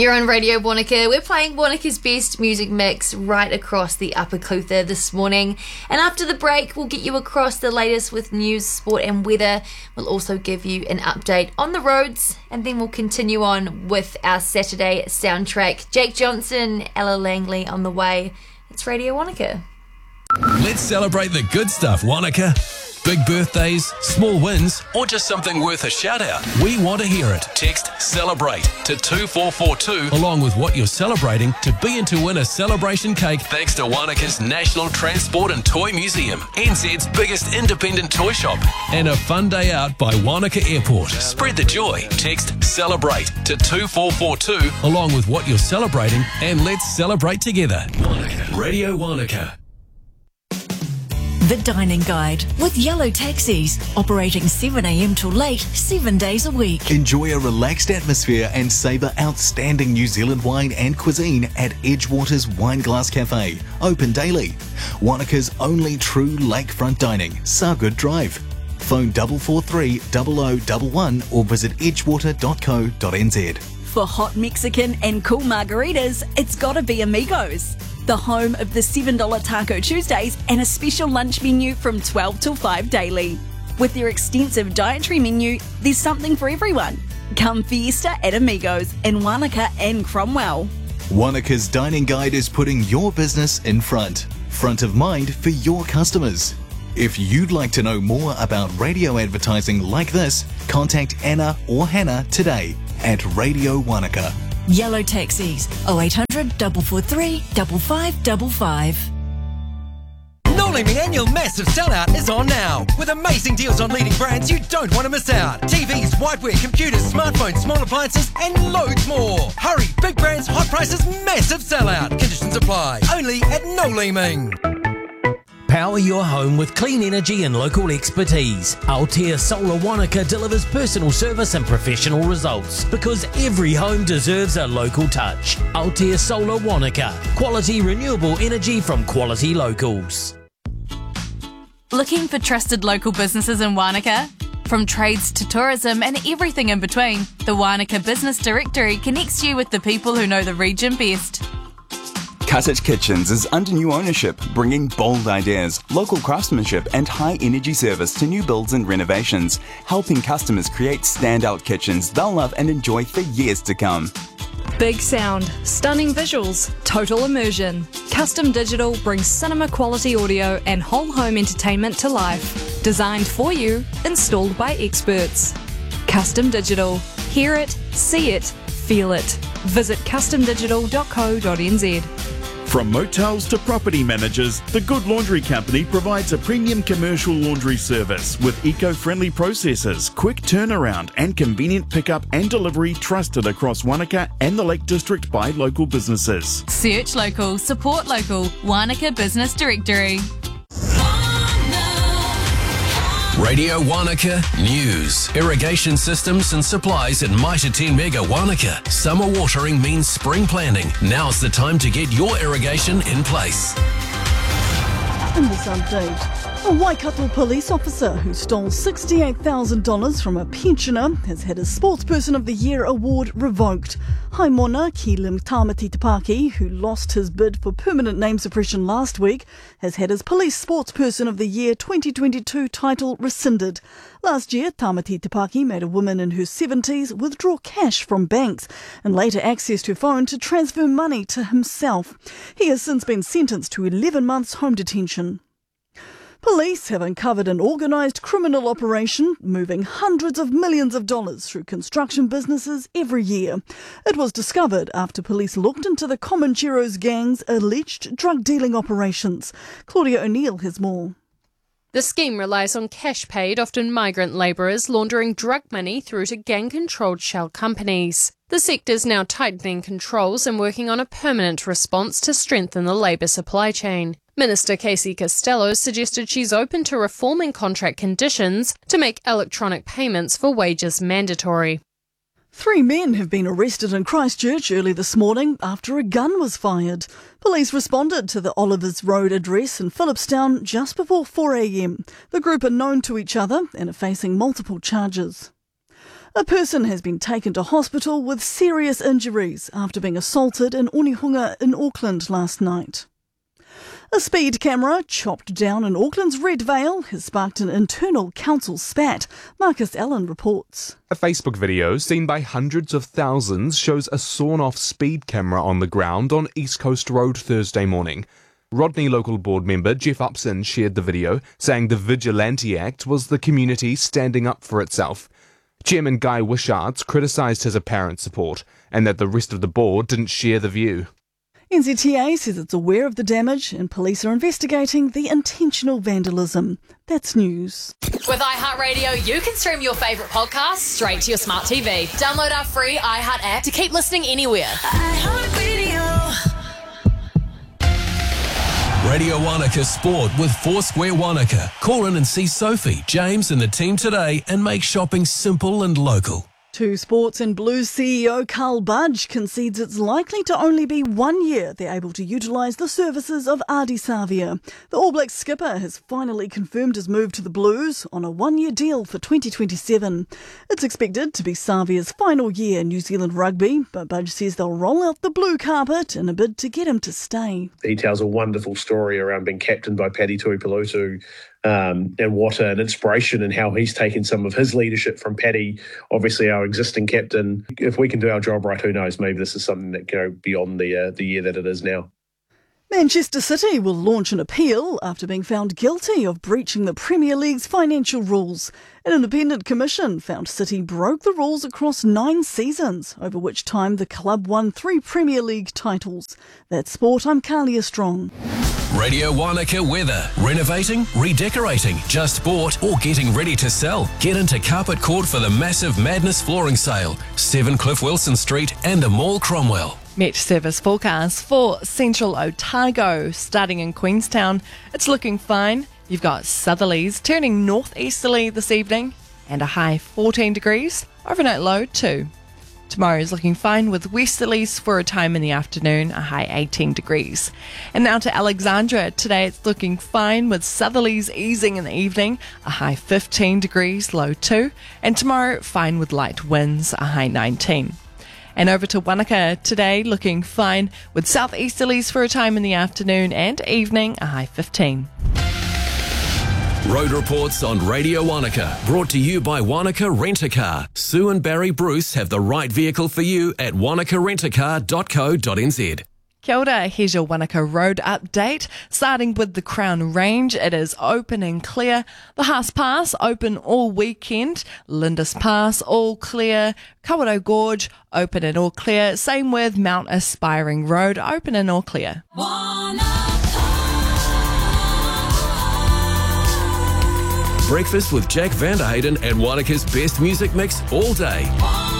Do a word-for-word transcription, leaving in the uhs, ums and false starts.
You're on Radio Wanaka. We're playing Wanaka's best music mix right across the Upper Clutha this morning. And after the break, we'll get you across the latest with news, sport and weather. We'll also give you an update on the roads. And then we'll continue on with our Saturday soundtrack. Jake Johnson, Ella Langley on the way. It's Radio Wanaka. Let's celebrate the good stuff, Wanaka. Big birthdays, small wins, or just something worth a shout out. We want to hear it. Text CELEBRATE to two four four two along with what you're celebrating to be in to win a celebration cake thanks to Wanaka's National Transport and Toy Museum, N Z's biggest independent toy shop, and a fun day out by Wanaka Airport. Spread the joy. Text CELEBRATE to two four four two along with what you're celebrating and let's celebrate together. Wanaka. Radio Wanaka. The Dining Guide with Yellow Taxis, operating seven a.m. till late, seven days a week. Enjoy a relaxed atmosphere and savour outstanding New Zealand wine and cuisine at Edgewater's Wineglass Cafe, open daily. Wanaka's only true lakefront dining, Sargood Drive. Phone four four three, zero zero one one or visit edgewater dot co dot n z. For hot Mexican and cool margaritas, it's gotta be Amigos, the home of the seven dollars Taco Tuesdays and a special lunch menu from twelve till five daily. With their extensive dietary menu, there's something for everyone. Come fiesta at Amigos in Wanaka and Cromwell. Wanaka's Dining Guide is putting your business in front, front of mind for your customers. If you'd like to know more about radio advertising like this, contact Anna or Hannah today at Radio Wanaka. Yellow Taxis, oh eight hundred, four four three, five five five five. No Liming Annual Massive Sellout is on now, with amazing deals on leading brands you don't want to miss out. T Vs, whiteware, computers, smartphones, small appliances, and loads more. Hurry, big brands, hot prices, massive sellout. Conditions apply. Only at No Liming. Power your home with clean energy and local expertise. Altea Solar Wanaka delivers personal service and professional results because every home deserves a local touch. Altea Solar Wanaka. Quality renewable energy from quality locals. Looking for trusted local businesses in Wanaka? From trades to tourism and everything in between, the Wanaka Business Directory connects you with the people who know the region best. Cottage Kitchens is under new ownership, bringing bold ideas, local craftsmanship and high-energy service to new builds and renovations, helping customers create standout kitchens they'll love and enjoy for years to come. Big sound, stunning visuals, total immersion. Custom Digital brings cinema quality audio and whole home entertainment to life. Designed for you, installed by experts. Custom Digital. Hear it, see it, feel it. Visit custom digital dot co dot n z. From motels to property managers, the Good Laundry Company provides a premium commercial laundry service with eco-friendly processes, quick turnaround and convenient pickup and delivery trusted across Wanaka and the Lake District by local businesses. Search local, support local. Wanaka Business Directory. Radio Wanaka News. Irrigation systems and supplies at Mitre ten Mega Wanaka. Summer watering means spring planning. Now's the time to get your irrigation in place. In this update, a Waikato police officer who stole sixty-eight thousand dollars from a pensioner has had his Sportsperson of the Year award revoked. Haimona Kilim Tamati Tapaki, who lost his bid for permanent name suppression last week, has had his Police Sportsperson of the Year twenty twenty-two title rescinded. Last year, Tamati Tapaki made a woman in her seventies withdraw cash from banks and later accessed her phone to transfer money to himself. He has since been sentenced to eleven months home detention. Police have uncovered an organised criminal operation moving hundreds of millions of dollars through construction businesses every year. It was discovered after police looked into the Comancheros gang's alleged drug dealing operations. Claudia O'Neill has more. The scheme relies on cash paid, often migrant labourers, laundering drug money through to gang-controlled shell companies. The sector's now tightening controls and working on a permanent response to strengthen the labour supply chain. Minister Casey Costello suggested she's open to reforming contract conditions to make electronic payments for wages mandatory. Three men have been arrested in Christchurch early this morning after a gun was fired. Police responded to the Olivers Road address in Phillipstown just before four a.m. The group are known to each other and are facing multiple charges. A person has been taken to hospital with serious injuries after being assaulted in Onehunga in Auckland last night. A speed camera chopped down in Auckland's Red Vale has sparked an internal council spat. Marcus Allen reports. A Facebook video seen by hundreds of thousands shows a sawn-off speed camera on the ground on East Coast Road Thursday morning. Rodney local board member Jeff Upson shared the video, saying the Vigilante Act was the community standing up for itself. Chairman Guy Wishards criticised his apparent support and that the rest of the board didn't share the view. N Z T A says it's aware of the damage and police are investigating the intentional vandalism. That's news. With iHeartRadio, you can stream your favourite podcasts straight to your smart T V. Download our free iHeart app to keep listening anywhere. iHeartRadio. Radio Wanaka Sport with Foursquare Wanaka. Call in and see Sophie, James and the team today and make shopping simple and local. Two Sports and Blues C E O Carl Budge concedes it's likely to only be one year they're able to utilise the services of Ardie Savia. The All Blacks skipper has finally confirmed his move to the Blues on a one-year deal for twenty twenty-seven. It's expected to be Savia's final year in New Zealand rugby, but Budge says they'll roll out the blue carpet in a bid to get him to stay. He tells a wonderful story around being captained by Paddy Tuipulotu. Um, and what an inspiration and how he's taken some of his leadership from Paddy, obviously our existing captain. If we can do our job right, who knows, maybe this is something that can go beyond the, uh, the year that it is now. Manchester City will launch an appeal after being found guilty of breaching the Premier League's financial rules. An independent commission found City broke the rules across nine seasons, over which time the club won three Premier League titles. That's Sport, I'm Kalia Strong. Radio Wanaka weather. Renovating, redecorating, just bought or getting ready to sell. Get into Carpet Court for the massive Madness flooring sale. seven Cliff Wilson Street and the Mall Cromwell. Met service forecast for Central Otago. Starting in Queenstown, it's looking fine. You've got southerlies turning northeasterly this evening and a high fourteen degrees. Overnight low two. Tomorrow is looking fine with westerlies for a time in the afternoon, a high eighteen degrees. And now to Alexandra. Today it's looking fine with southerlies easing in the evening, a high fifteen degrees, low two. And tomorrow, fine with light winds, a high nineteen. And over to Wanaka. Today looking fine with southeasterlies for a time in the afternoon and evening, a high fifteen. Road reports on Radio Wanaka, brought to you by Wanaka Rent-A-Car. Sue and Barry Bruce have the right vehicle for you at wanaka rent a car dot co dot n z. Kia ora, here's your Wanaka Road update. Starting with the Crown Range, it is open and clear. The Haas Pass, open all weekend. Lindis Pass, all clear. Kawerau Gorge, open and all clear. Same with Mount Aspiring Road, open and all clear. Breakfast with Jack Vanderhayden and Wanaka's best music mix all day.